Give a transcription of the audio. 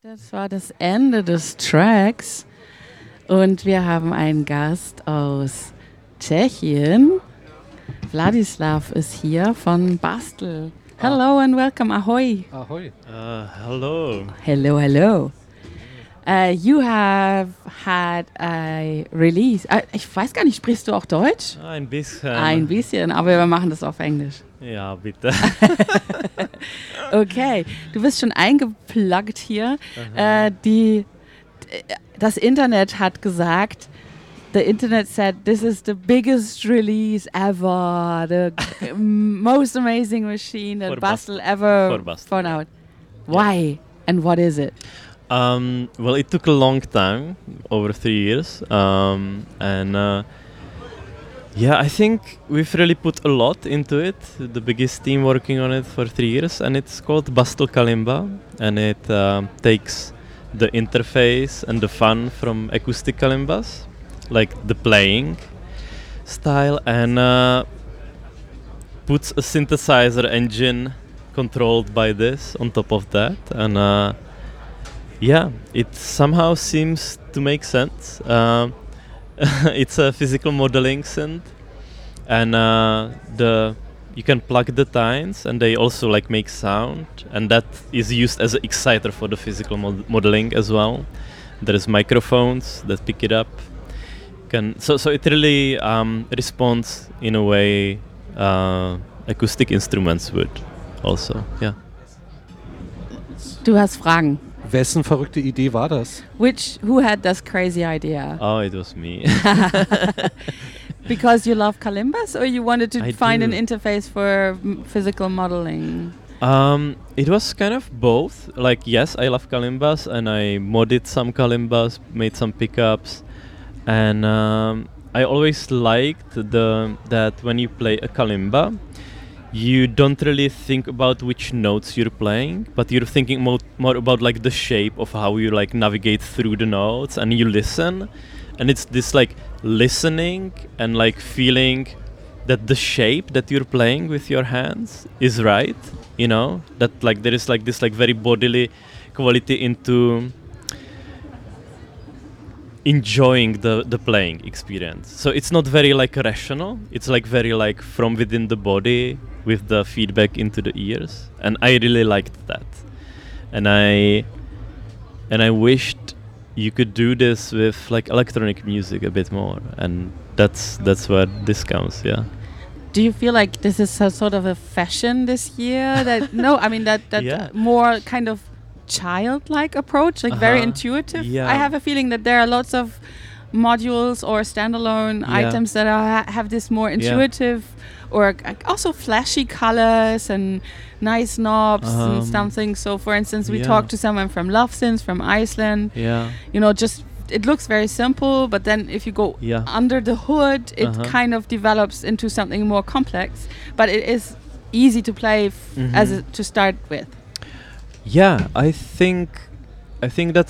Das war das Ende des Tracks und wir haben einen Gast aus Tschechien. Vladislav ist hier von Bastel. Hello and welcome. Ahoy. Ahoy. Hello. Hello, hello. You have had a release. Ich weiß gar nicht, sprichst du auch Deutsch? Ein bisschen. Ein bisschen, aber wir machen das auf Englisch. Ja, bitte. Okay, du bist schon eingepluggt hier. Das Internet hat gesagt, the Internet said this is the biggest release ever, the most amazing machine that For Bastel ever For Bastel. found out. Why and what is it? Well, it took a long time, over 3 years, yeah, I think we've really put a lot into it. The biggest team working on it for 3 years, and it's called Bastel Kalimba, and it takes the interface and the fun from acoustic kalimbas, like the playing style, and puts a synthesizer engine controlled by this on top of that, and yeah, it somehow seems to make sense. It's a physical modeling synth, and you can plug the tines, and they also like make sound, and that is used as an exciter for the physical modeling as well. There is microphones that pick it up. So it really responds in a way acoustic instruments would also. Yeah. Du hast Fragen. Wessen verrückte Idee war das? Who had this crazy idea? Oh, it was me. Because you love kalimbas, or you wanted to I find do. an interface for physical modeling? It was kind of both. Like, yes, I love kalimbas, and I modded some kalimbas, made some pickups, and I always liked that when you play a kalimba, you don't really think about which notes you're playing, but you're thinking more about like the shape of how you like navigate through the notes, and you listen, and it's this like listening and like feeling that the shape that you're playing with your hands is right, you know, that like there is like this like very bodily quality into enjoying the playing experience. So it's not very like rational, it's like very like from within the body with the feedback into the ears, and I really liked that, and I wished you could do this with like electronic music a bit more, and that's where this comes. Yeah. Do you feel like this is a sort of a fashion this year? That Yeah. more kind of childlike approach, like very Uh-huh. intuitive. Yeah. I have a feeling that there are lots of modules or standalone Yeah. items that have this more intuitive or also flashy colors and nice knobs and something. So for instance, we yeah. talked to someone from Love Synths from Iceland. Yeah. You know, just it looks very simple, but then if you go Yeah. under the hood, it kind of develops into something more complex. But it is easy to play to start with. Yeah, I think that's